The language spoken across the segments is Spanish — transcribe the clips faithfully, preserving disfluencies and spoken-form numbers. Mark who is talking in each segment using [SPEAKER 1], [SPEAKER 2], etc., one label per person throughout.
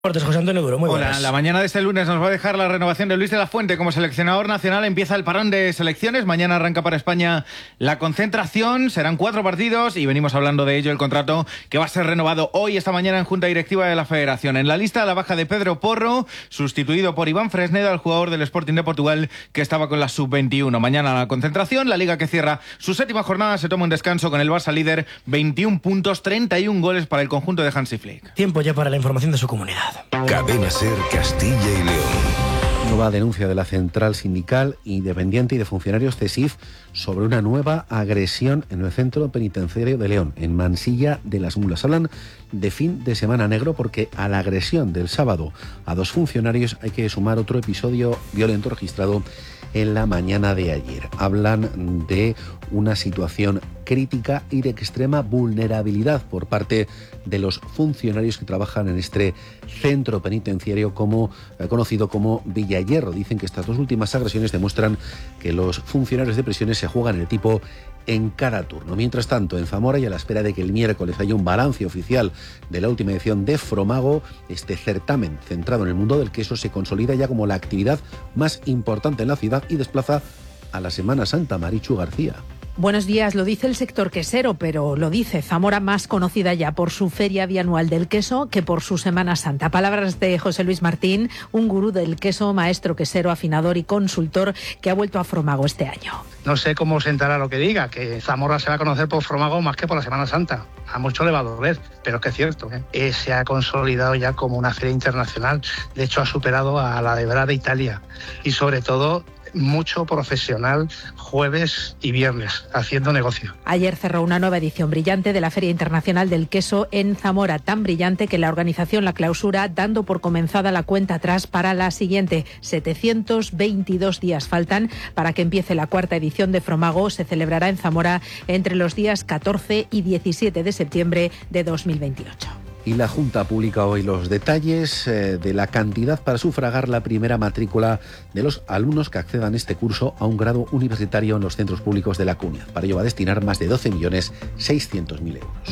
[SPEAKER 1] Deportes, José Antonio Duro, muy
[SPEAKER 2] Hola,
[SPEAKER 1] buenas.
[SPEAKER 2] la mañana de este lunes nos va a dejar la renovación de Luis de la Fuente como seleccionador nacional. Empieza el parón de selecciones. Mañana arranca para España la concentración. Serán cuatro partidos y venimos hablando de ello, el contrato que va a ser renovado hoy, esta mañana, en Junta Directiva de la Federación. En la lista, la baja de Pedro Porro, sustituido por Iván Fresneda, el jugador del Sporting de Portugal que estaba con la sub veintiuno. Mañana la concentración, la Liga que cierra su séptima jornada se toma un descanso con el Barça líder, veintiún puntos, treinta y un goles para el conjunto de Hansi Flick.
[SPEAKER 1] Tiempo ya para la información de su comunidad.
[SPEAKER 3] Cadena SER Castilla y León.
[SPEAKER 4] Nueva denuncia de la Central Sindical Independiente y de Funcionarios CESIF sobre una nueva agresión en el centro penitenciario de León, en Mansilla de las Mulas. Hablan de fin de semana negro porque a la agresión del sábado a dos funcionarios hay que sumar otro episodio violento registrado en la mañana de ayer. Hablan de una situación crítica y de extrema vulnerabilidad por parte de los funcionarios que trabajan en este centro penitenciario como, eh, conocido como Villayerro. Dicen que estas dos últimas agresiones demuestran que los funcionarios de prisiones se juegan el tipo en cada turno. Mientras tanto, en Zamora, y a la espera de que el miércoles haya un balance oficial de la última edición de Fromago, este certamen centrado en el mundo del queso se consolida ya como la actividad más importante en la ciudad y desplaza a la Semana Santa. Marichu García.
[SPEAKER 5] Buenos días, lo dice el sector quesero, pero lo dice Zamora, más conocida ya por su feria bianual del queso que por su Semana Santa. Palabras de José Luis Martín, un gurú del queso, maestro quesero, afinador y consultor que ha vuelto a Fromago este año.
[SPEAKER 6] No sé cómo sentará lo que diga, que Zamora se va a conocer por Fromago más que por la Semana Santa. A mucho le va a doler, pero es que es cierto, ¿eh? Eh, se ha consolidado ya como una feria internacional. De hecho, ha superado a la de Bra de Italia. Y sobre todo, mucho profesional jueves y viernes haciendo negocio.
[SPEAKER 5] Ayer cerró una nueva edición brillante de la Feria Internacional del Queso en Zamora, tan brillante que la organización la clausura dando por comenzada la cuenta atrás para la siguiente. setecientos veintidós días faltan para que empiece la cuarta edición de Fromago. Se celebrará en Zamora entre los días catorce y diecisiete de septiembre de dos mil veintiocho.
[SPEAKER 4] Y la Junta publica hoy los detalles eh, de la cantidad para sufragar la primera matrícula de los alumnos que accedan este curso a un grado universitario en los centros públicos de la comunidad. Para ello va a destinar más de doce millones seiscientos mil euros.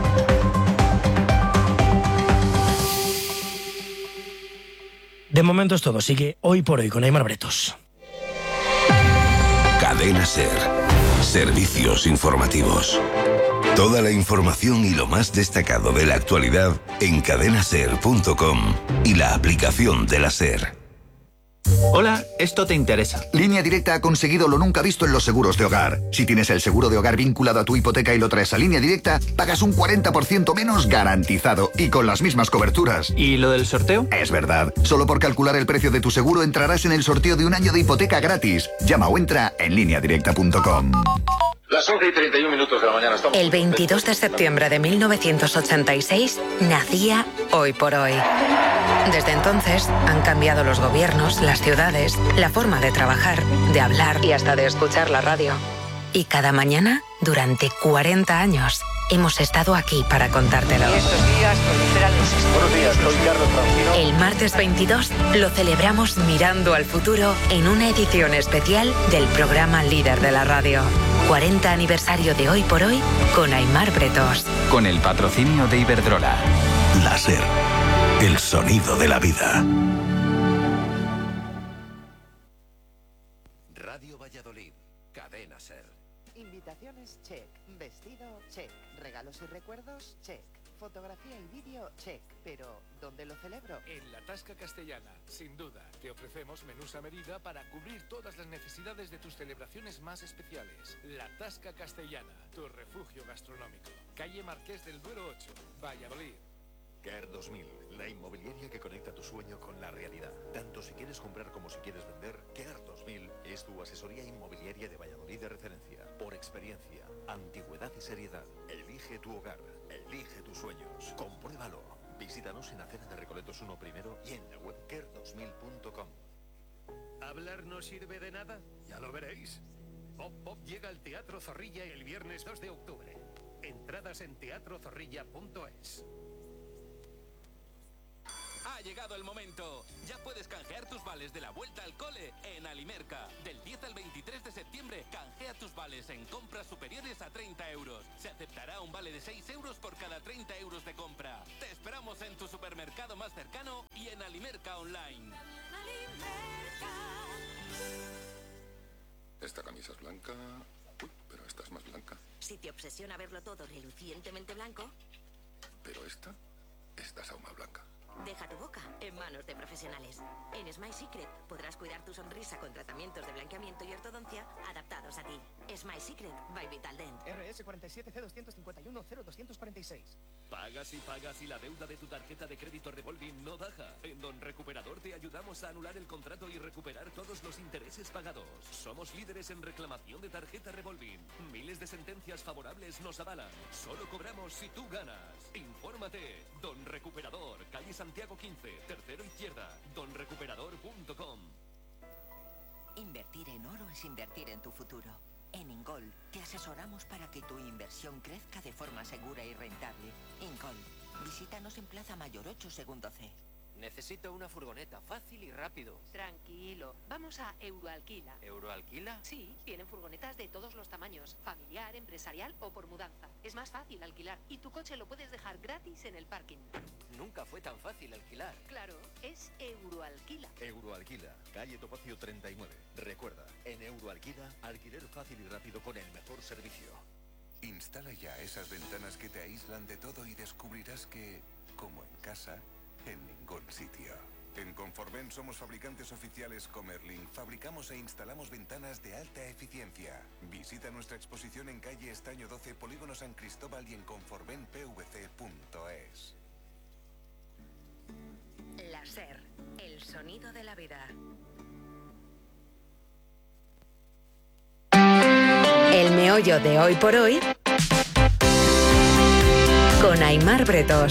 [SPEAKER 1] De momento es todo. Sigue Hoy por Hoy con Aimar Bretos.
[SPEAKER 3] Cadena SER. Servicios informativos. Toda la información y lo más destacado de la actualidad en cadena ser punto com y la aplicación de la SER.
[SPEAKER 7] Hola, esto te interesa.
[SPEAKER 8] Línea Directa ha conseguido lo nunca visto en los seguros de hogar. Si tienes el seguro de hogar vinculado a tu hipoteca y lo traes a Línea Directa, pagas un cuarenta por ciento menos garantizado y con las mismas coberturas.
[SPEAKER 7] ¿Y lo del sorteo?
[SPEAKER 8] Es verdad. Solo por calcular el precio de tu seguro entrarás en el sorteo de un año de hipoteca gratis. Llama o entra en línea directa punto com.
[SPEAKER 9] Las once y treinta y un minutos de la mañana estamos...
[SPEAKER 10] El veintidós de septiembre de mil novecientos ochenta y seis nacía Hoy por Hoy. Desde entonces han cambiado los gobiernos, las ciudades, la forma de trabajar, de hablar y hasta de escuchar la radio. Y cada mañana, durante cuarenta años, hemos estado aquí para contártelo.
[SPEAKER 11] Estos días proliferan los estudios.
[SPEAKER 9] Buenos días, soy Carlos Francino.
[SPEAKER 10] El martes veintidós lo celebramos mirando al futuro en una edición especial del programa líder de la radio. cuarenta aniversario de Hoy por Hoy con Aimar Bretos.
[SPEAKER 12] Con el patrocinio de Iberdrola.
[SPEAKER 3] La SER. El sonido de la vida.
[SPEAKER 13] Radio Valladolid. Cadena SER.
[SPEAKER 14] Invitaciones, check. Vestido, check. Regalos y recuerdos, check. Fotografía y vídeo, check. Pero, ¿dónde lo celebro?
[SPEAKER 15] En la Tasca Castellana, sin duda. Te ofrecemos menús a medida para cubrir todas las necesidades de tus celebraciones más especiales. La Tasca Castellana, tu refugio gastronómico. Calle Marqués del Duero ocho, Valladolid.
[SPEAKER 16] Care dos mil, la inmobiliaria que conecta tu sueño con la realidad. Tanto si quieres comprar como si quieres vender, Care dos mil es tu asesoría inmobiliaria de Valladolid de referencia. Por experiencia, antigüedad y seriedad. Elige tu hogar, elige tus sueños. Compruébalo. Visítanos en Acera de Recoletos uno primero y en la web care dos mil punto com.
[SPEAKER 17] ¿Hablar no sirve de nada? Ya lo veréis. Pop Pop llega al Teatro Zorrilla el viernes dos de octubre. Entradas en teatro zorrilla punto es.
[SPEAKER 18] llegado el momento. Ya puedes canjear tus vales de la vuelta al cole en Alimerca. Del diez al veintitrés de septiembre, canjea tus vales en compras superiores a treinta euros. Se aceptará un vale de seis euros por cada treinta euros de compra. Te esperamos en tu supermercado más cercano y en Alimerca Online.
[SPEAKER 19] Esta camisa es blanca. Uy, pero esta es más blanca.
[SPEAKER 20] Si te obsesiona verlo todo relucientemente blanco,
[SPEAKER 19] Pero esta, esta es aún más blanca.
[SPEAKER 20] deja tu boca en manos de profesionales. En Smile Secret podrás cuidar tu sonrisa con tratamientos de blanqueamiento y ortodoncia adaptados a ti. Smile Secret by Vitaldent.
[SPEAKER 21] R S cuarenta y siete C doscientos cincuenta y uno cero doscientos cuarenta y seis.
[SPEAKER 17] Pagas y pagas y la deuda de tu tarjeta de crédito revolving no baja. En Don Recuperador te ayudamos a anular el contrato y recuperar todos los intereses pagados. Somos líderes en reclamación de tarjeta revolving. Miles de sentencias favorables nos avalan. Solo cobramos si tú ganas. Infórmate. Don Recuperador, calle Santiago quince, tercero izquierda. don recuperador punto com.
[SPEAKER 20] Invertir en oro es invertir en tu futuro. En Ingol te asesoramos para que tu inversión crezca de forma segura y rentable. Ingol, visítanos en Plaza Mayor ocho, segundo C.
[SPEAKER 22] Necesito una furgoneta fácil y rápido.
[SPEAKER 11] Tranquilo, vamos a Euroalquila.
[SPEAKER 22] ¿Euroalquila?
[SPEAKER 11] Sí, tienen furgonetas de todos los tamaños, familiar, empresarial o por mudanza. Es más fácil alquilar y tu coche lo puedes dejar gratis en el parking.
[SPEAKER 22] Nunca fue tan fácil alquilar.
[SPEAKER 11] Claro, es Euroalquila.
[SPEAKER 16] Euroalquila, calle Topacio treinta y nueve. Recuerda, en Euroalquila, alquiler fácil y rápido con el mejor servicio.
[SPEAKER 3] Instala ya esas ventanas que te aíslan de todo y descubrirás que, como en casa, en ningún sitio. En Conforven somos fabricantes oficiales Comerlin. Fabricamos e instalamos ventanas de alta eficiencia. Visita nuestra exposición en calle Estaño doce, Polígono San Cristóbal y en conforven p v c punto es.
[SPEAKER 10] La SER, el sonido de la vida. El meollo de hoy por hoy con Aimar Bretos.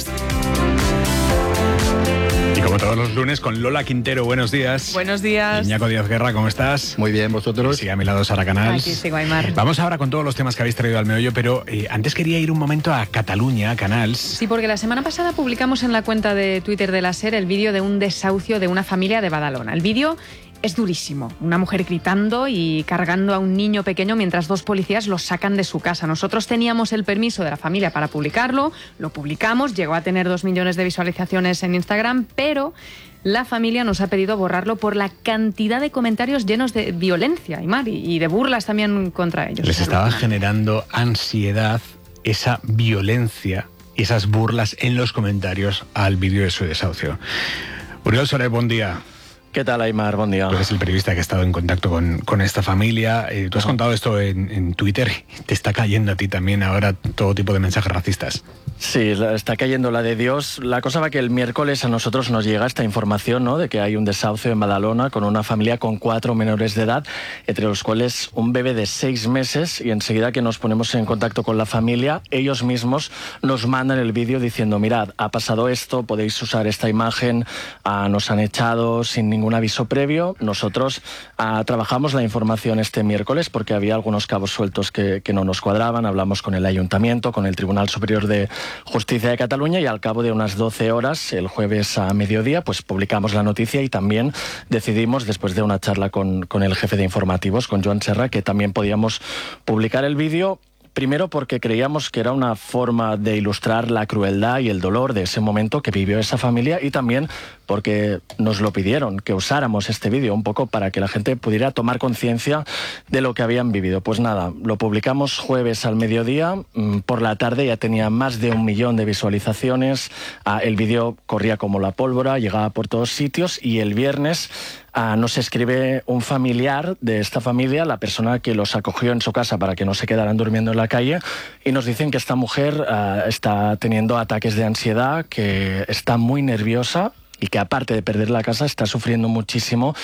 [SPEAKER 23] Y como todos los lunes, con Lola Quintero, buenos días.
[SPEAKER 24] Buenos días.
[SPEAKER 23] Iñaco Díaz Guerra, ¿cómo estás?
[SPEAKER 4] Muy bien, ¿vosotros?
[SPEAKER 23] Sigue a mi lado Sara Canals.
[SPEAKER 24] Aquí sigo, Aimar.
[SPEAKER 23] Vamos ahora con todos los temas que habéis traído al meollo, pero eh, antes quería ir un momento a Cataluña, Canals.
[SPEAKER 24] Sí, porque la semana pasada publicamos en la cuenta de Twitter de la SER el vídeo de un desahucio de una familia de Badalona. El vídeo es durísimo. Una mujer gritando y cargando a un niño pequeño mientras dos policías lo sacan de su casa. Nosotros teníamos el permiso de la familia para publicarlo, lo publicamos, llegó a tener dos millones de visualizaciones en Instagram, pero la familia nos ha pedido borrarlo por la cantidad de comentarios llenos de violencia, Aimar, y de burlas también contra ellos.
[SPEAKER 23] Les estaba generando ansiedad esa violencia y esas burlas en los comentarios al vídeo de su desahucio. Uriol Soler, buen día.
[SPEAKER 25] ¿Qué tal, Aimar? Buen día.
[SPEAKER 23] Tú eres el periodista que ha estado en contacto con, con esta familia. Eh, tú has contado esto en, en Twitter. Te está cayendo a ti también ahora todo tipo de mensajes racistas.
[SPEAKER 25] Sí, está cayendo la de Dios. La cosa va que el miércoles a nosotros nos llega esta información, ¿no?, de que hay un desahucio en Badalona con una familia con cuatro menores de edad, entre los cuales un bebé de seis meses, y enseguida que nos ponemos en contacto con la familia, ellos mismos nos mandan el vídeo diciendo: mirad, ha pasado esto, podéis usar esta imagen, ah, nos han echado sin ningún aviso previo. Nosotros ah, trabajamos la información este miércoles porque había algunos cabos sueltos que, que no nos cuadraban. Hablamos con el Ayuntamiento, con el Tribunal Superior de Justicia de Cataluña, y al cabo de unas doce horas, el jueves a mediodía, pues publicamos la noticia y también decidimos, después de una charla con, con el jefe de informativos, con Joan Serra, que también podíamos publicar el vídeo. Primero porque creíamos que era una forma de ilustrar la crueldad y el dolor de ese momento que vivió esa familia, y también porque nos lo pidieron, que usáramos este vídeo un poco para que la gente pudiera tomar conciencia de lo que habían vivido. Pues nada, lo publicamos jueves al mediodía, por la tarde ya tenía más de un millón de visualizaciones, el vídeo corría como la pólvora, llegaba por todos sitios, y el viernes Uh, nos escribe un familiar de esta familia, la persona que los acogió en su casa para que no se quedaran durmiendo en la calle, y nos dicen que esta mujer uh, está teniendo ataques de ansiedad, que está muy nerviosa y que aparte de perder la casa está sufriendo muchísimo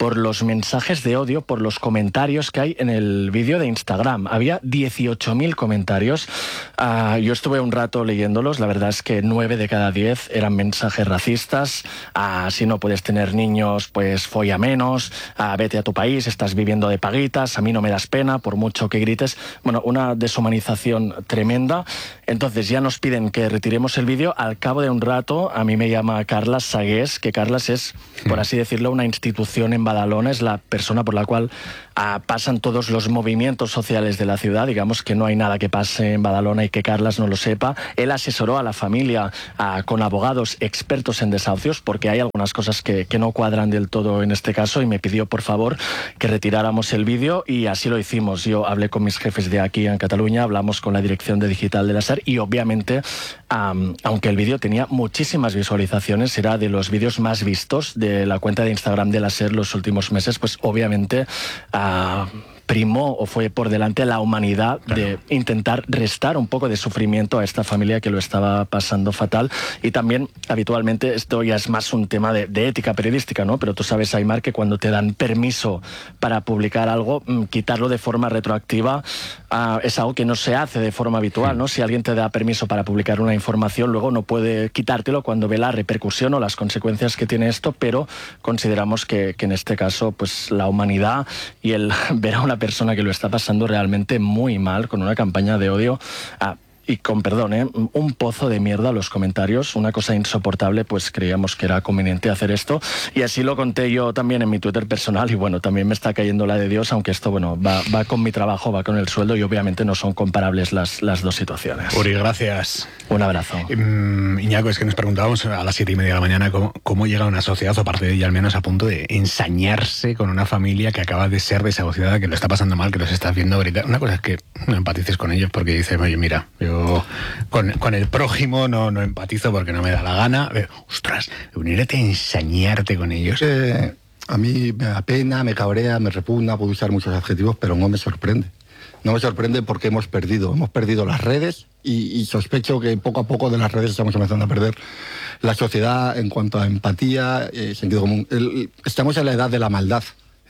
[SPEAKER 25] por los mensajes de odio, por los comentarios que hay en el vídeo de Instagram. Había dieciocho mil comentarios. Uh, yo estuve un rato leyéndolos. La verdad es que nueve de cada diez eran mensajes racistas. Uh, si no puedes tener niños, pues folla menos. Uh, vete a tu país, estás viviendo de paguitas. A mí no me das pena, por mucho que grites. Bueno, una deshumanización tremenda. Entonces ya nos piden que retiremos el vídeo. Al cabo de un rato, a mí me llama Carlas Sagués, que Carlas es, por así decirlo, una institución en Badalona. Es la persona por la cual uh, pasan todos los movimientos sociales de la ciudad. Digamos que no hay nada que pase en Badalona y que Carlas no lo sepa. Él asesoró a la familia uh, con abogados expertos en desahucios, porque hay algunas cosas que, que no cuadran del todo en este caso, y me pidió por favor que retiráramos el vídeo, y así lo hicimos. Yo hablé con mis jefes de aquí en Cataluña, hablamos con la dirección de digital de la SER, y obviamente, um, aunque el vídeo tenía muchísimas visualizaciones, era de los vídeos más vistos de la cuenta de Instagram de la SER los últimos meses, pues obviamente uh, primó o fue por delante la humanidad, claro, de intentar restar un poco de sufrimiento a esta familia que lo estaba pasando fatal. Y también, habitualmente, esto ya es más un tema de, de ética periodística, ¿no? Pero tú sabes, Aimar, que cuando te dan permiso para publicar algo, quitarlo de forma retroactiva uh, es algo que no se hace de forma habitual, ¿no? Si alguien te da permiso para publicar una información, luego no puede quitártelo cuando ve la repercusión o las consecuencias que tiene esto, pero consideramos que, que en este caso, pues la humanidad y el ver a una persona que lo está pasando realmente muy mal con una campaña de odio, ah, y con perdón, ¿eh? un pozo de mierda a los comentarios, una cosa insoportable, pues creíamos que era conveniente hacer esto, y así lo conté yo también en mi Twitter personal. Y bueno, también me está cayendo la de Dios, aunque esto, bueno, va, va con mi trabajo, va con el sueldo, y obviamente no son comparables las, las dos situaciones.
[SPEAKER 23] Uri, gracias.
[SPEAKER 25] Un abrazo.
[SPEAKER 23] Um, Iñaco, es que nos preguntábamos a las siete y media de la mañana cómo, cómo llega una sociedad, o parte de ella al menos, a punto de ensañarse con una familia que acaba de ser desahuciada, que lo está pasando mal, que los estás viendo gritar. Una cosa es que no empatices con ellos porque dices, oye, mira, yo Con, con el prójimo no, no empatizo porque no me da la gana. Pero, ostras, unirte a ensañarte con ellos.
[SPEAKER 1] Eh, a mí me da pena, me cabrea, me repugna, puedo usar muchos adjetivos, pero no me sorprende. No me sorprende porque hemos perdido, hemos perdido las redes, y, y sospecho que poco a poco de las redes estamos empezando a perder la sociedad en cuanto a empatía, eh, sentido común. El, estamos en la edad de la maldad,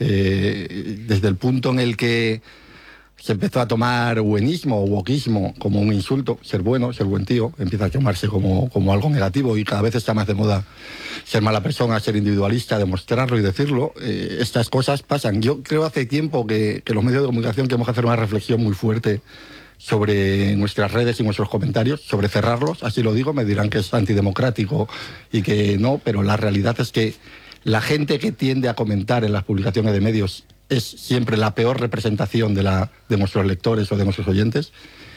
[SPEAKER 1] eh, desde el punto en el que se empezó a tomar buenismo o wokismo como un insulto, ser bueno, ser buen tío, empieza a tomarse como, como algo negativo, y cada vez está más de moda ser mala persona, ser individualista, demostrarlo y decirlo. Eh, estas cosas pasan. Yo creo hace tiempo que, que los medios de comunicación tenemos que hacer una reflexión muy fuerte sobre nuestras redes y nuestros comentarios, sobre cerrarlos, así lo digo, me dirán que es antidemocrático y que no, pero la realidad es que la gente que tiende a comentar en las publicaciones de medios es siempre la peor representación de, la, de nuestros lectores o de nuestros oyentes,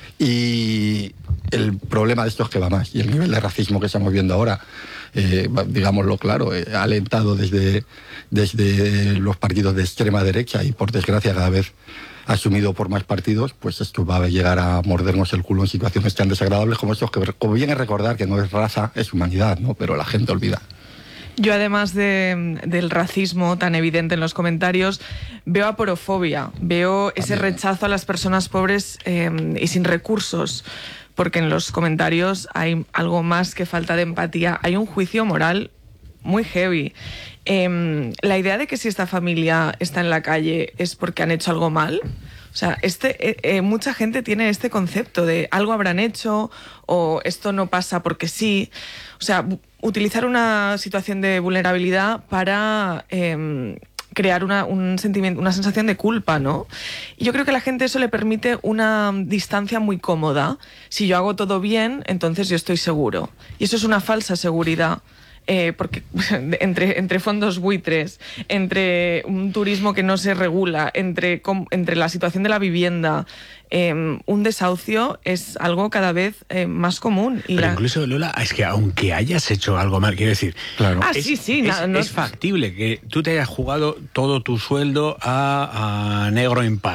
[SPEAKER 1] y el problema de esto es que va más, y el nivel de racismo que estamos viendo ahora, eh, digámoslo claro, eh, ha alentado desde, desde los partidos de extrema derecha, y por desgracia cada vez asumido por más partidos, pues esto va a llegar a mordernos el culo en situaciones tan desagradables como estos, que como bien es recordar que no es raza, es humanidad, ¿no? Pero la gente olvida.
[SPEAKER 2] Yo, además de, del racismo tan evidente en los comentarios, veo aporofobia, veo ese rechazo a las personas pobres eh, y sin recursos, porque en los comentarios hay algo más que falta de empatía, hay un juicio moral muy heavy. Eh, la idea de que si esta familia está en la calle es porque han hecho algo mal. O sea, este, eh, eh, mucha gente tiene este concepto de algo habrán hecho, o esto no pasa porque sí. O sea, utilizar una situación de vulnerabilidad para eh, crear una, un sentimiento, una sensación de culpa, ¿no? Y yo creo que a la gente eso le permite una distancia muy cómoda. Si yo hago todo bien, entonces yo estoy seguro. Y eso es una falsa seguridad. Eh, porque entre, entre fondos buitres, entre un turismo que no se regula, entre, entre la situación de la vivienda, eh, un desahucio es algo cada vez eh, más común. Y
[SPEAKER 23] Pero
[SPEAKER 2] la...
[SPEAKER 23] incluso, Lola, es que aunque hayas hecho algo mal, quiero decir,
[SPEAKER 2] claro. ah,
[SPEAKER 23] es,
[SPEAKER 2] sí, sí,
[SPEAKER 23] es,
[SPEAKER 2] no, no...
[SPEAKER 23] es factible que tú te hayas jugado todo tu sueldo a, a negro impar.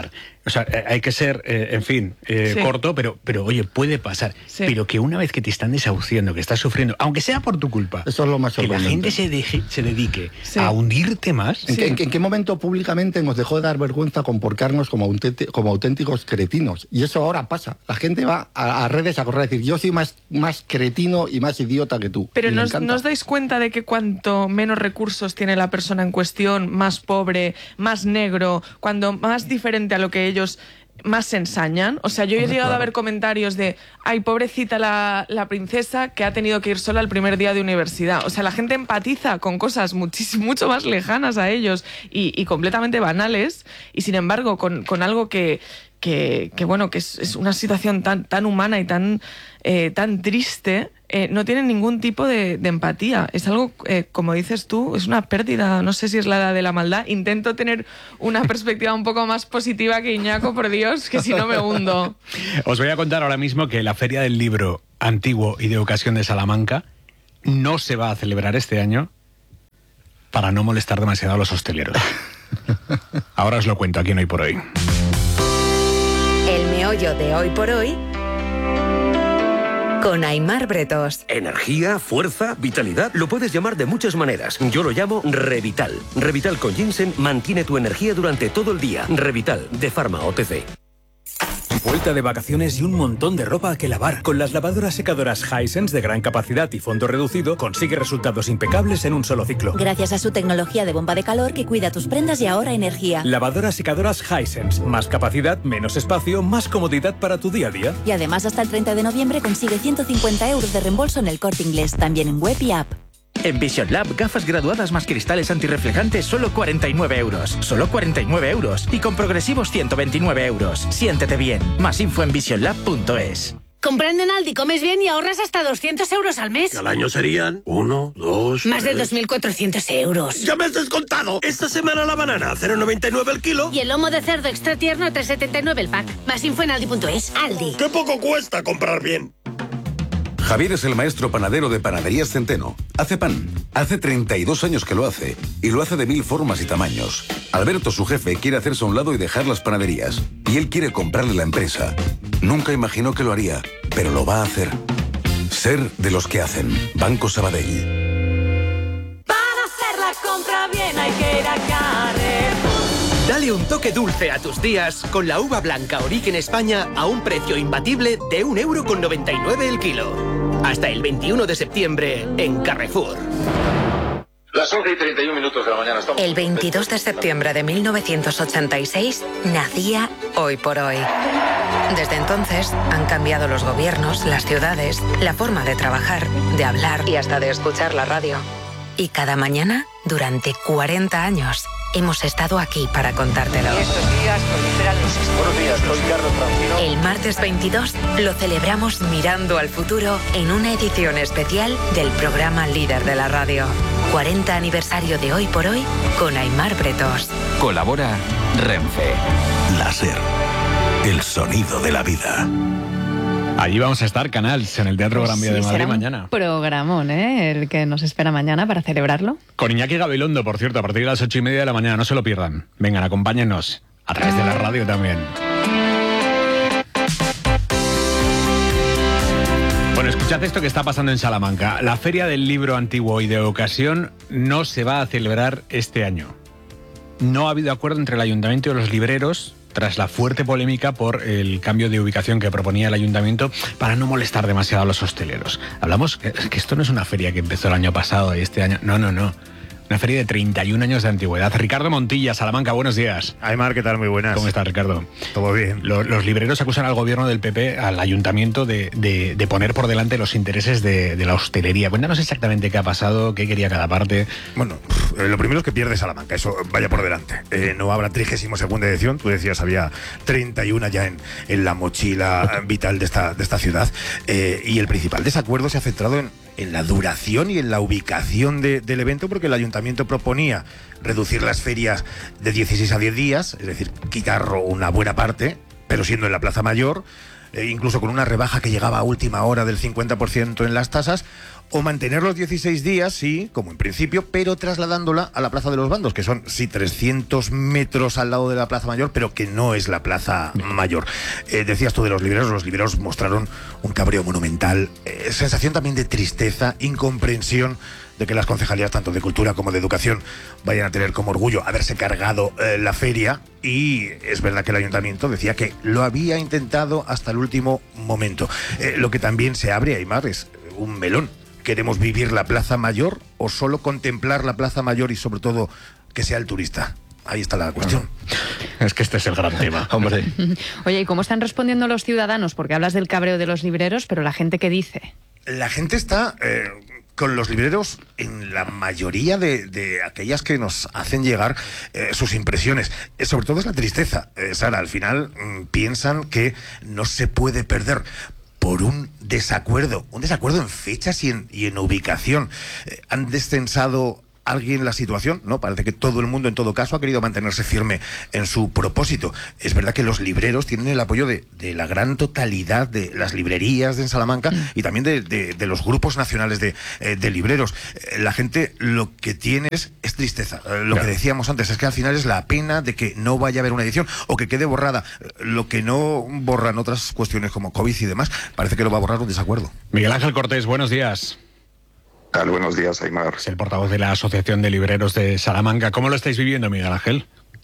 [SPEAKER 23] O sea, hay que ser, eh, en fin, eh, sí. corto, pero, pero oye, puede pasar. Sí. Pero que una vez que te están desahuciando, que estás sufriendo, aunque sea por tu culpa,
[SPEAKER 1] eso es lo más
[SPEAKER 23] que la gente se, deje, se dedique sí. a hundirte más.
[SPEAKER 1] ¿En, sí. ¿En, ¿En qué momento públicamente nos dejó de dar vergüenza comportarnos como, como auténticos cretinos? Y eso ahora pasa. La gente va a, a redes a correr a decir, yo soy más, más cretino y más idiota que tú.
[SPEAKER 2] Pero ¿no os dais cuenta de que cuanto menos recursos tiene la persona en cuestión, más pobre, más negro, cuando más diferente a lo que ellos más se ensañan? O sea, yo he llegado claro. a ver comentarios de ay, pobrecita la, la princesa que ha tenido que ir sola el primer día de universidad. O sea, la gente empatiza con cosas muchísimo, mucho más lejanas a ellos y, y completamente banales, y sin embargo con, con algo que, que, que bueno, que es, es una situación tan, tan humana y tan, eh, tan triste, eh, no tienen ningún tipo de, de empatía. Es algo, eh, como dices tú, es una pérdida. No sé si es la edad de la maldad. Intento tener una perspectiva un poco más positiva que Iñaco, por Dios, que si no me hundo.
[SPEAKER 23] Os voy a contar ahora mismo que la Feria del Libro Antiguo y de Ocasión de Salamanca no se va a celebrar este año para no molestar demasiado a los hosteleros. Ahora os lo cuento aquí en Hoy por Hoy.
[SPEAKER 10] El meollo de Hoy por Hoy con Aimar Bretos.
[SPEAKER 5] Energía, fuerza, vitalidad, lo puedes llamar de muchas maneras. Yo lo llamo Revital. Revital con ginseng mantiene tu energía durante todo el día. Revital, de Pharma O T C.
[SPEAKER 6] Vuelta de vacaciones y un montón de ropa que lavar. Con las lavadoras secadoras Hisense de gran capacidad y fondo reducido, consigue resultados impecables en un solo ciclo.
[SPEAKER 7] Gracias a su tecnología de bomba de calor que cuida tus prendas y ahorra energía.
[SPEAKER 6] Lavadoras secadoras Hisense. Más capacidad, menos espacio, más comodidad para tu día a día.
[SPEAKER 7] Y además hasta el treinta de noviembre consigue ciento cincuenta euros de reembolso en el Corte Inglés, también en web y app.
[SPEAKER 8] En Vision Lab, gafas graduadas más cristales antirreflejantes, solo cuarenta y nueve euros. Solo cuarenta y nueve euros. Y con progresivos, ciento veintinueve euros. Siéntete bien. Más info en vision lab punto es.
[SPEAKER 9] Comprando en Aldi comes bien y ahorras hasta doscientos euros al mes.
[SPEAKER 26] Al año serían uno, dos...
[SPEAKER 9] Más de dos mil cuatrocientos euros.
[SPEAKER 26] ¡Ya me has descontado! Esta semana la banana, cero coma noventa y nueve el kilo.
[SPEAKER 9] Y el lomo de cerdo extra tierno, tres coma setenta y nueve el pack. Más info en aldi punto es. Aldi.
[SPEAKER 26] ¡Qué poco cuesta comprar bien!
[SPEAKER 27] Javier es el maestro panadero de Panaderías Centeno. Hace pan. Hace treinta y dos años que lo hace. Y lo hace de mil formas y tamaños. Alberto, su jefe, quiere hacerse a un lado y dejar las panaderías. Y él quiere comprarle la empresa. Nunca imaginó que lo haría, pero lo va a hacer. Ser de los que hacen. Banco Sabadell.
[SPEAKER 28] Para hacer la compra bien hay que ir a Carrefour.
[SPEAKER 29] Dale un toque dulce a tus días con la uva blanca Origen España a un precio imbatible de un euro con noventa y nueve el kilo. Hasta el veintiuno de septiembre en Carrefour.
[SPEAKER 30] Las once y treinta y un minutos de la mañana. Estamos
[SPEAKER 10] el veintidós de septiembre de mil novecientos ochenta y seis nacía Hoy por Hoy. Desde entonces han cambiado los gobiernos, las ciudades, la forma de trabajar, de hablar y hasta de escuchar la radio. Y cada mañana, durante cuarenta años, hemos estado aquí para contártelo.
[SPEAKER 31] Y estos días proliferan los estudios.
[SPEAKER 30] Buenos días, soy Carlos Francino.
[SPEAKER 10] El martes veintidós lo celebramos mirando al futuro en una edición especial del programa líder de la radio. cuarenta aniversario de Hoy por Hoy con Aimar Bretos.
[SPEAKER 12] Colabora Renfe.
[SPEAKER 3] La SER. El sonido de la vida.
[SPEAKER 23] Allí vamos a estar, Canals, en el Teatro Gran Vía
[SPEAKER 24] sí,
[SPEAKER 23] de Madrid
[SPEAKER 24] será un
[SPEAKER 23] mañana.
[SPEAKER 24] Programón, ¿eh? El que nos espera mañana para celebrarlo.
[SPEAKER 23] Con Iñaki Gabilondo, por cierto, a partir de las ocho y media de la mañana, no se lo pierdan. Vengan, acompáñennos, a través de la radio también. Bueno, escuchad esto que está pasando en Salamanca. La Feria del Libro Antiguo y de Ocasión no se va a celebrar este año. No ha habido acuerdo entre el Ayuntamiento y los libreros tras la fuerte polémica por el cambio de ubicación que proponía el Ayuntamiento para no molestar demasiado a los hosteleros. Hablamos que, que esto no es una feria que empezó el año pasado y este año. No, no, no. Una feria de treinta y un años de antigüedad. Ricardo Montilla, Salamanca, buenos días.
[SPEAKER 32] Aymar, ¿qué tal? Muy buenas.
[SPEAKER 23] ¿Cómo estás, Ricardo?
[SPEAKER 32] Todo bien.
[SPEAKER 23] Los, los libreros acusan al gobierno del P P, al ayuntamiento, de, de, de poner por delante los intereses de, de la hostelería. Cuéntanos exactamente qué ha pasado, qué quería cada parte.
[SPEAKER 32] Bueno, lo primero es que pierde Salamanca, eso vaya por delante. Eh, no habrá trigésima segunda edición, tú decías, había treinta y una ya en, en la mochila vital de esta, de esta ciudad. Eh, y el principal desacuerdo se ha centrado en en la duración y en la ubicación de, del evento, porque el ayuntamiento proponía reducir las ferias de dieciséis a diez días, es decir, quitar una buena parte, pero siendo en la Plaza Mayor, eh, incluso con una rebaja que llegaba a última hora del cincuenta por ciento en las tasas, o mantener los dieciséis días, sí, como en principio, pero trasladándola a la Plaza de los Bandos, que son, sí, trescientos metros al lado de la Plaza Mayor, pero que no es la Plaza Mayor. Eh, decías tú de los libreros, los libreros mostraron un cabreo monumental, eh, sensación también de tristeza, incomprensión de que las concejalías tanto de Cultura como de Educación vayan a tener como orgullo haberse cargado eh, la feria, y es verdad que el Ayuntamiento decía que lo había intentado hasta el último momento. Eh, lo que también se abre, Aimar, es un melón. ¿Queremos vivir la Plaza Mayor o solo contemplar la Plaza Mayor y sobre todo que sea el turista? Ahí está la cuestión.
[SPEAKER 23] Es que este es el gran tema, hombre.
[SPEAKER 24] Oye, ¿y cómo están respondiendo los ciudadanos? Porque hablas del cabreo de los libreros, pero la gente, ¿qué dice?
[SPEAKER 32] La gente está eh, con los libreros en la mayoría de, de aquellas que nos hacen llegar eh, sus impresiones. Eh, sobre todo es la tristeza, eh, Sara. Al final mm, piensan que no se puede perder por un desacuerdo, un desacuerdo en fechas y en, y en ubicación. Eh, han descensado alguien la situación, ¿no? Parece que todo el mundo, en todo caso, ha querido mantenerse firme en su propósito. Es verdad que los libreros tienen el apoyo de, de la gran totalidad de las librerías de Salamanca mm. y también de, de, de los grupos nacionales de, eh, de libreros. Eh, la gente lo que tiene es, es tristeza. Eh, lo claro. que decíamos antes es que al final es la pena de que no vaya a haber una edición o que quede borrada. Eh, lo que no borran otras cuestiones como COVID y demás, parece que lo va a borrar un desacuerdo.
[SPEAKER 23] Miguel Ángel Cortés, buenos días.
[SPEAKER 4] Tal, buenos días, Aimar.
[SPEAKER 23] Es el portavoz de la Asociación de Libreros de Salamanca. ¿Cómo lo estáis viviendo, Miguel Ángel?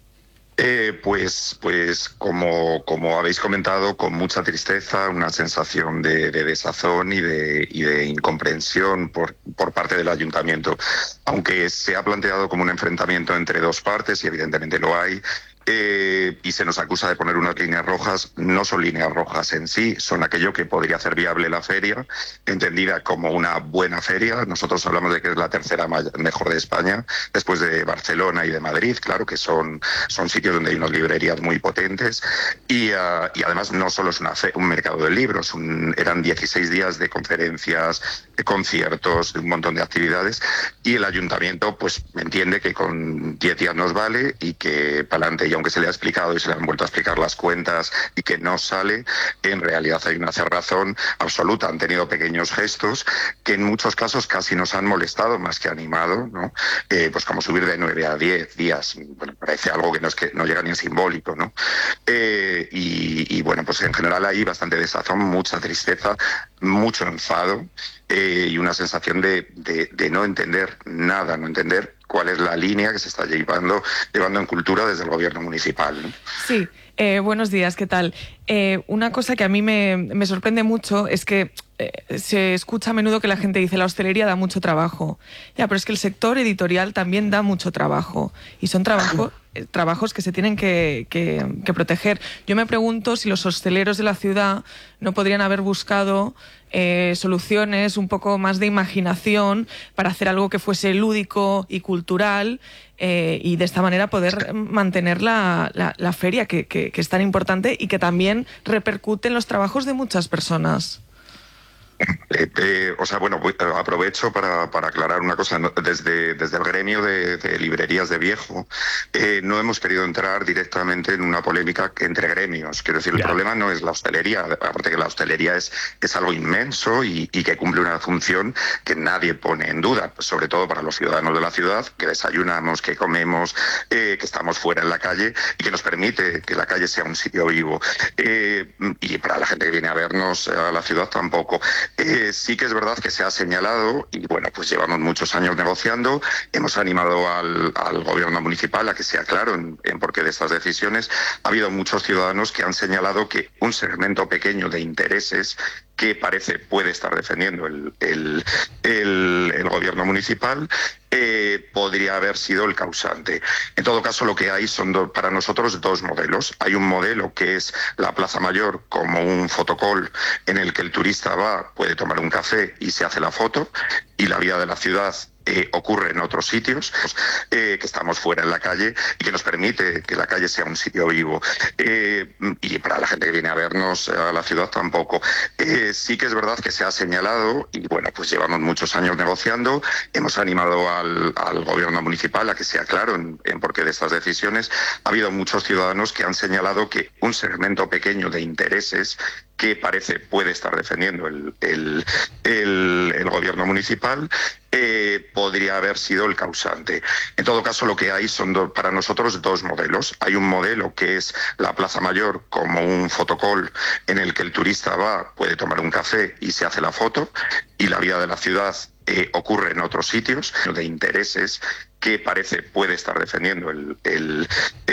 [SPEAKER 4] Eh, pues, pues como, como habéis comentado, con mucha tristeza, una sensación de, de desazón y de, y de incomprensión por, por parte del Ayuntamiento. Aunque se ha planteado como un enfrentamiento entre dos partes, y evidentemente lo hay, Eh, y se nos acusa de poner unas líneas rojas, no son líneas rojas en sí, son aquello que podría hacer viable la feria, entendida como una buena feria. Nosotros hablamos de que es la tercera mejor de España, después de Barcelona y de Madrid, claro, que son, son sitios donde hay unas librerías muy potentes, y, uh, y además no solo es una fe, un mercado de libros, un, eran dieciséis días de conferencias, de conciertos, de un montón de actividades, y el Ayuntamiento pues entiende que con diez días nos vale y que para adelante. Y aunque se le ha explicado y se le han vuelto a explicar las cuentas y que no sale, en realidad hay una cerrazón absoluta. Han tenido pequeños gestos que en muchos casos casi nos han molestado más que animado, ¿no? Eh, pues como subir de nueve a diez días, bueno, parece algo que no es que no llega ni en simbólico, ¿no? Eh, y, y bueno, pues en general hay bastante desazón, mucha tristeza, mucho enfado eh, y una sensación de, de, de no entender nada, no entender cuál es la línea que se está llevando, llevando en cultura desde el gobierno municipal, ¿no?
[SPEAKER 2] Sí, eh, buenos días, ¿qué tal? Eh, una cosa que a mí me, me sorprende mucho es que eh, se escucha a menudo que la gente dice la hostelería da mucho trabajo. Ya, pero es que el sector editorial también da mucho trabajo y son trabajos trabajos que se tienen que, que, que proteger. Yo me pregunto si los hosteleros de la ciudad no podrían haber buscado eh, soluciones, un poco más de imaginación para hacer algo que fuese lúdico y cultural eh, y de esta manera poder mantener la, la, la feria que, que, que es tan importante y que también repercute en los trabajos de muchas personas.
[SPEAKER 4] Eh, eh, o sea, bueno, voy, aprovecho para, para aclarar una cosa. Desde, desde el gremio de, de librerías de viejo eh, no hemos querido entrar directamente en una polémica entre gremios. Quiero decir, el yeah. problema no es la hostelería, aparte que la hostelería es, es algo inmenso y, y que cumple una función que nadie pone en duda, sobre todo para los ciudadanos de la ciudad, que desayunamos, que comemos, eh, que estamos fuera en la calle y que nos permite que la calle sea un sitio vivo. Eh, y para la gente que viene a vernos a la ciudad tampoco. Eh, sí que es verdad que se ha señalado, y bueno, pues llevamos muchos años negociando, hemos animado al, al gobierno municipal a que sea claro en, en por qué de estas decisiones. Ha habido muchos ciudadanos que han señalado que un segmento pequeño de intereses que parece puede estar defendiendo el, el, el, el gobierno municipal eh, podría haber sido el causante. En todo caso, lo que hay son do, para nosotros dos modelos. Hay un modelo que es la Plaza Mayor como un fotocall en el que el turista va, puede tomar un café y se hace la foto, y la vida de la ciudad Eh, ocurre en otros sitios, eh, que estamos fuera en la calle y que nos permite que la calle sea un sitio vivo. Eh, y para la gente que viene a vernos a la ciudad tampoco. Eh, sí que es verdad que se ha señalado, y bueno, pues llevamos muchos años negociando, hemos animado al, al gobierno municipal a que sea claro en, en por qué de estas decisiones. Ha habido muchos ciudadanos que han señalado que un segmento pequeño de intereses que parece puede estar defendiendo el, el, el, el gobierno municipal, eh, podría haber sido el causante. En todo caso, lo que hay son do, para nosotros dos modelos. Hay un modelo que es la Plaza Mayor como un fotocall en el que el turista va, puede tomar un café y se hace la foto, y la vida de la ciudad eh, ocurre en otros sitios de intereses que parece puede estar defendiendo el, el,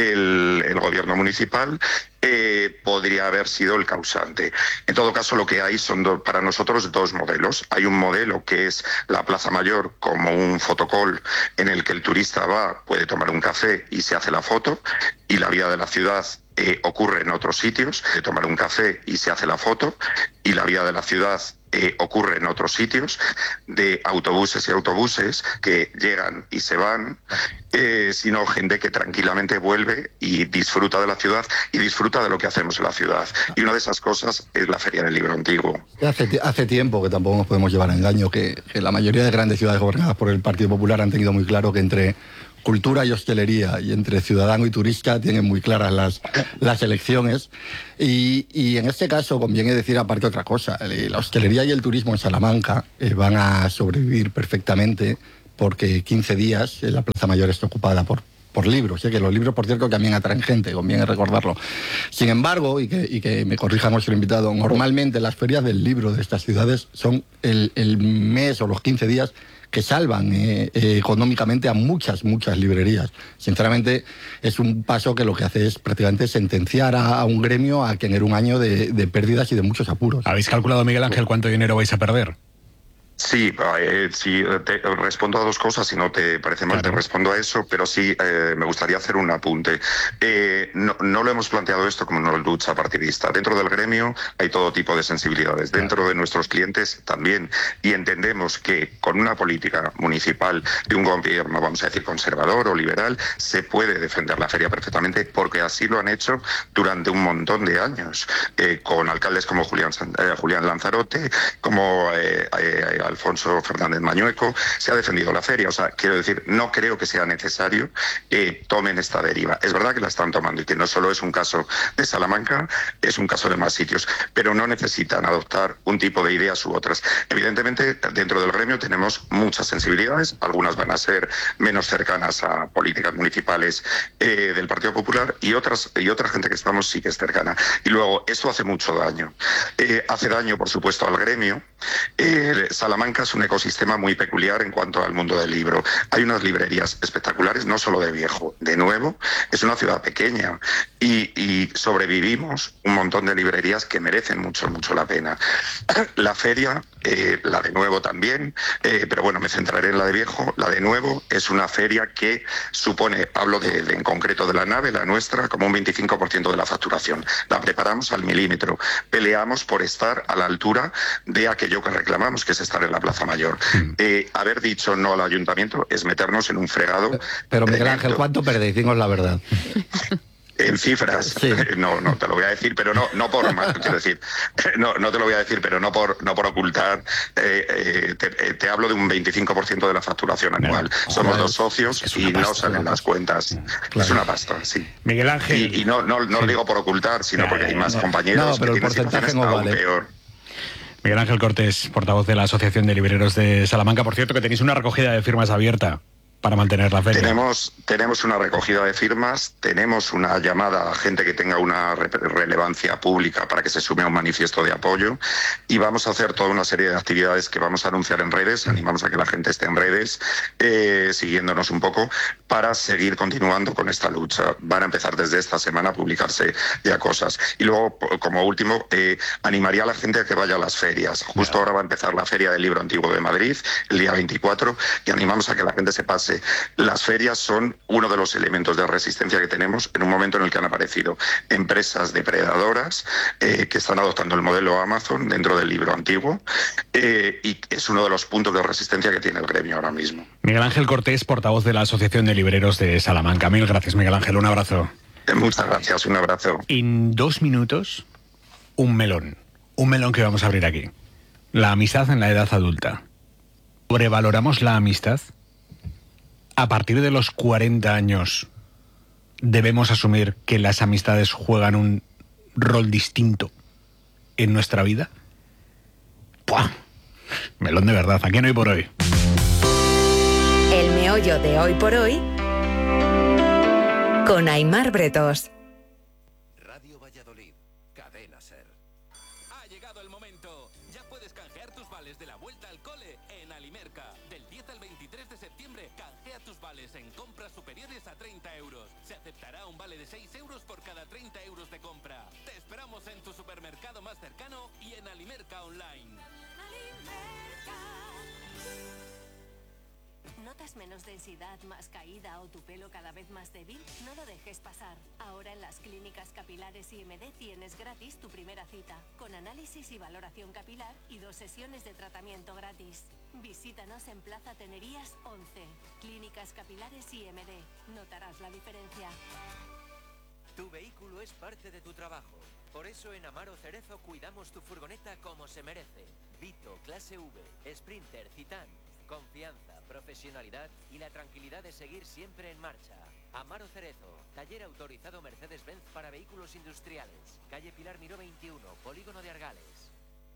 [SPEAKER 4] el, el gobierno municipal, eh, podría haber sido el causante. En todo caso, lo que hay son do, para nosotros dos modelos. Hay un modelo que es la Plaza Mayor como un fotocall en el que el turista va, puede tomar un café y se hace la foto, y la vida de la ciudad eh, ocurre en otros sitios, de tomar un café y se hace la foto, y la vida de la ciudad Eh, ocurre en otros sitios, de autobuses y autobuses que llegan y se van, eh, sino gente que tranquilamente vuelve y disfruta de la ciudad y disfruta de lo que hacemos en la ciudad. Y una de esas cosas es la Feria del Libro Antiguo.
[SPEAKER 1] Hace, hace tiempo que tampoco nos podemos llevar a engaño, que, que la mayoría de grandes ciudades gobernadas por el Partido Popular han tenido muy claro que entre cultura y hostelería y entre ciudadano y turista tienen muy claras las, las elecciones, y, y en este caso conviene decir aparte otra cosa. La hostelería y el turismo en Salamanca eh, van a sobrevivir perfectamente porque quince días la Plaza Mayor está ocupada por por libros, ¿eh? Que los libros, por cierto, también atraen gente, conviene recordarlo. Sin embargo, y que, y que me corrija nuestro invitado, normalmente las ferias del libro de estas ciudades son el, el mes o los quince días que salvan eh, eh, económicamente a muchas, muchas librerías. Sinceramente, es un paso que lo que hace es prácticamente sentenciar a, a un gremio a tener un año de, de pérdidas y de muchos apuros.
[SPEAKER 23] ¿Habéis calculado, Miguel Ángel, cuánto dinero vais a perder?
[SPEAKER 4] Sí, eh, sí te respondo a dos cosas, si no te parece mal, claro, te respondo a eso, pero sí eh, me gustaría hacer un apunte. Eh, no, no lo hemos planteado esto como una lucha partidista. Dentro del gremio hay todo tipo de sensibilidades, claro, dentro de nuestros clientes también, y entendemos que con una política municipal de un gobierno, vamos a decir, conservador o liberal, se puede defender la feria perfectamente, porque así lo han hecho durante un montón de años, eh, con alcaldes como Julián, eh, Julián Lanzarote, como eh, eh, Alfonso Fernández Mañueco, se ha defendido la feria. O sea, quiero decir, no creo que sea necesario que tomen esta deriva. Es verdad que la están tomando y que no solo es un caso de Salamanca, es un caso de más sitios, pero no necesitan adoptar un tipo de ideas u otras. Evidentemente, dentro del gremio tenemos muchas sensibilidades, algunas van a ser menos cercanas a políticas municipales eh, del Partido Popular, y otras y otra gente que estamos sí que es cercana. Y luego, esto hace mucho daño. Eh, hace daño, por supuesto, al gremio. Eh, Salamanca es un ecosistema muy peculiar en cuanto al mundo del libro. Hay unas librerías espectaculares, no solo de viejo, de nuevo. Es una ciudad pequeña y, y sobrevivimos un montón de librerías que merecen mucho, mucho la pena. La feria, eh, la de nuevo también, eh, pero bueno, me centraré en la de viejo. La de nuevo es una feria que supone, hablo de, de, en concreto de la nave, la nuestra, como un veinticinco por ciento de la facturación. La preparamos al milímetro. Peleamos por estar a la altura de aquello que reclamamos, que es estar en la Plaza Mayor. Mm. Eh, haber dicho no al ayuntamiento es meternos en un fregado.
[SPEAKER 1] Pero Miguel Ángel, ¿cuánto perdéis? Dinos la verdad.
[SPEAKER 4] En cifras, sí. no, no te lo voy a decir, pero no, no por más, quiero decir, no, no te lo voy a decir, pero no por, no por ocultar. Eh, eh, te, te hablo de un veinticinco por ciento de la facturación anual. No, Somos dos socios y pasta, no salen las cuentas. Claro. Es una pasta, sí.
[SPEAKER 23] Miguel Ángel.
[SPEAKER 4] Y, y no, no, no sí. lo digo por ocultar, sino porque hay más no, compañeros
[SPEAKER 1] no, pero
[SPEAKER 4] que
[SPEAKER 1] el porcentaje no vale.
[SPEAKER 4] Peor.
[SPEAKER 23] Miguel Ángel Cortés, portavoz de la Asociación de Libreros de Salamanca. Por cierto, que tenéis una recogida de firmas abierta para mantener la feria.
[SPEAKER 4] Tenemos, tenemos una recogida de firmas, tenemos una llamada a gente que tenga una re relevancia pública para que se sume a un manifiesto de apoyo, y vamos a hacer toda una serie de actividades que vamos a anunciar en redes. Animamos a que la gente esté en redes, eh, siguiéndonos un poco, para seguir continuando con esta lucha. Van a empezar desde esta semana a publicarse ya cosas. Y luego, como último, eh, animaría a la gente a que vaya a las ferias. Justo ahora va a empezar la Feria del Libro Antiguo de Madrid, el día veinticuatro, y animamos a que la gente se pase. Las ferias son uno de los elementos de resistencia que tenemos en un momento en el que han aparecido empresas depredadoras eh, que están adoptando el modelo Amazon dentro del libro antiguo, eh, y es uno de los puntos de resistencia que tiene el gremio ahora mismo.
[SPEAKER 23] Miguel Ángel Cortés, portavoz de la Asociación de Libreros de Salamanca. Mil gracias, Miguel Ángel. Un abrazo.
[SPEAKER 4] Eh, muchas gracias. Un abrazo.
[SPEAKER 23] En dos minutos, un melón. Un melón que vamos a abrir aquí. La amistad en la edad adulta. ¿Sobrevaloramos la amistad? A partir de los cuarenta años, ¿debemos asumir que las amistades juegan un rol distinto en nuestra vida. ¡Puah! Melón de verdad, aquí no hay por hoy.
[SPEAKER 10] El meollo de hoy por hoy con Aimar Bretos.
[SPEAKER 11] Radio Valladolid, Cadena SER.
[SPEAKER 13] Ha llegado el momento. Ya puedes canjear tus vales de la vuelta al cole en Alimerca. Del diez al veintitrés de septiembre, canjea tus vales en compras superiores a treinta euros. Se aceptará un vale de seis euros por cada treinta euros de compra. Te esperamos en tu supermercado más cercano y en Alimerca Online.
[SPEAKER 14] ¿Notas menos densidad, más caída o tu pelo cada vez más débil? No lo dejes pasar. Ahora en las clínicas capilares I M D tienes gratis tu primera cita, con análisis y valoración capilar y dos sesiones de tratamiento gratis. Visítanos en Plaza Tenerías once. Clínicas capilares I M D. Notarás la diferencia.
[SPEAKER 15] Tu vehículo es parte de tu trabajo. Por eso en Amaro Cerezo cuidamos tu furgoneta como se merece. Vito, clase V, Sprinter, Citan. Confianza, profesionalidad y la tranquilidad de seguir siempre en marcha. Amaro Cerezo, taller autorizado Mercedes-Benz para vehículos industriales. Calle Pilar Miró veintiuno, Polígono de Argales.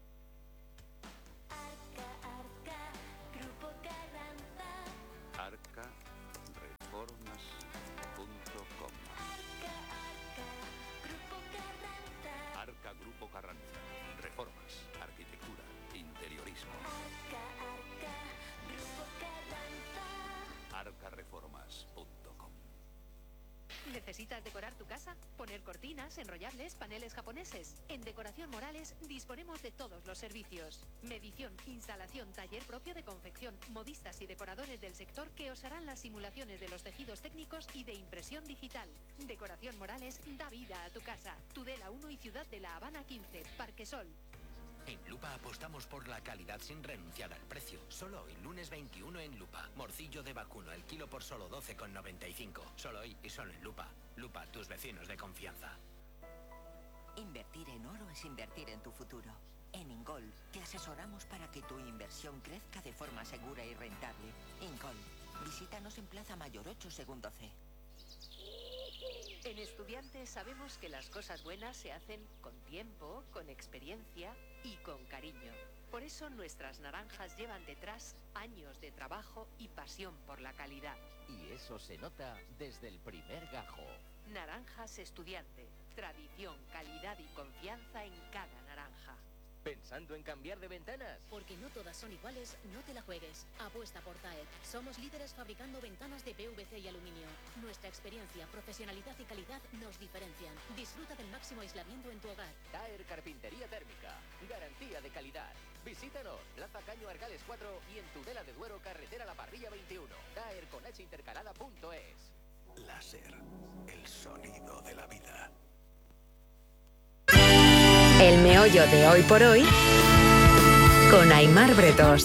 [SPEAKER 14] Arca, Arca, Grupo Carranza.
[SPEAKER 27] arca reformas punto com.
[SPEAKER 14] Arca, Arca, Grupo Carranza.
[SPEAKER 27] Arca Grupo Carranza. Reformas, arquitectura, interiorismo.
[SPEAKER 14] Arca, Arca, Grupo Carranza.
[SPEAKER 27] arca reformas punto com.
[SPEAKER 16] ¿Necesitas decorar tu casa? ¿Poner cortinas, enrollables, paneles japoneses? En Decoración Morales disponemos de todos los servicios. Medición, instalación, taller propio de confección, modistas y decoradores del sector que os harán las simulaciones de los tejidos técnicos y de impresión digital. Decoración Morales da vida a tu casa. Tudela uno y Ciudad de La Habana quince, Parque Sol.
[SPEAKER 17] En Lupa apostamos por la calidad sin renunciar al precio. Solo hoy, lunes veintiuno en Lupa. Morcillo de vacuno, el kilo por solo doce con noventa y cinco. Solo hoy y solo en Lupa. Lupa, tus vecinos de confianza.
[SPEAKER 18] Invertir en oro es invertir en tu futuro. En Ingol te asesoramos para que tu inversión crezca de forma segura y rentable. Ingol, visítanos en Plaza Mayor ocho, segundo C.
[SPEAKER 16] En Estudiantes sabemos que las cosas buenas se hacen con tiempo, con experiencia y con cariño. Por eso nuestras naranjas llevan detrás años de trabajo y pasión por la calidad.
[SPEAKER 19] Y eso se nota desde el primer gajo.
[SPEAKER 16] Naranjas Estudiante. Tradición, calidad y confianza en cada naranja.
[SPEAKER 19] ¿Pensando en cambiar de ventanas?
[SPEAKER 20] Porque no todas son iguales, no te la juegues. Apuesta por Taer. Somos líderes fabricando ventanas de P V C y aluminio. Nuestra experiencia, profesionalidad y calidad nos diferencian. Disfruta del máximo aislamiento en tu hogar.
[SPEAKER 19] Taer Carpintería Térmica. Garantía de calidad. Visítanos, Plaza Caño Argales cuatro y en Tudela de Duero, Carretera La Parrilla veintiuno. Taer con H intercalada punto es.
[SPEAKER 27] Láser, el sonido de la vida.
[SPEAKER 10] El meollo de hoy por hoy con Aimar Bretos.